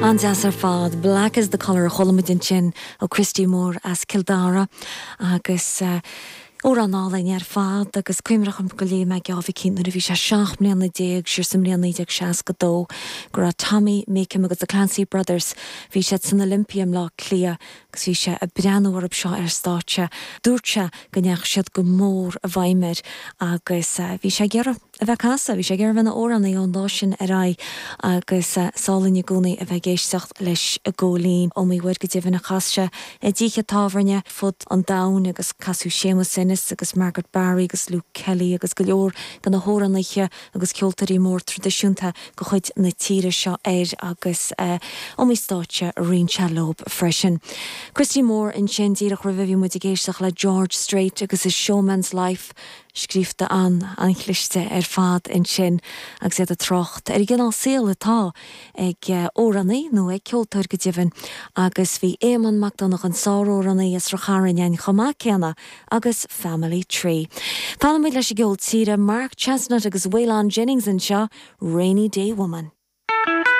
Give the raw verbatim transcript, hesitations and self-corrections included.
Anjas ar fad, black is the colour cholamidin chin o Christy Moore as Kildara agus uh, ó an álainn ar fad agus cuimrach an go lé me gafi cín na bhí sé seach mbliana déag siúr sa mbliana déag seas go dó gur a Tommy Makem agus the Clancy Brothers bhí sé san Olympiam lá clia agus bhí sé a breanúir ab seo ar státe dúirte gneach siad go mór a bhaimir agus uh, bhí sé gearra a bheith casa, bhí sé gearra bhena órannaí ón lásin a rai agus uh, sálainn i gúnaí a bheith géisteach leis a ggólín ó mí bhuiir go dtí bhna chaiste i ddícha tábharne fud an dain agus casú Seamus Innes agus Margaret Barry agus Luke Kelly agus go leor gan na hórannaige agus ceoltarí mór tradiisiúnta go chuid na tíre seo éir agus uh, ó mí státe a rion Chalób freisin. Christy Moore in sin díreach ra bhí muid i géisteach le George Strait agus is Showman's Life skrifte an anchlichte ar fad in sin agus é a trocht. Er gin al séal atá ag uh, órannaí nó ag ceoltar go dtíbhan agus bhí éman macdonach an sárórannaí is rocharin ein chomá ceanna agus Family Tree. Fálamid leis i geol tíre Mark Chestnut agus Waylon Jennings an seo Rainy Day Woman.